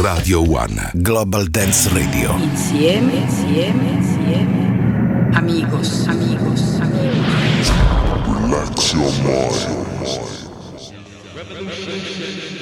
Radio One Global Dance Radio. Insieme. Amigos. Relax your mind.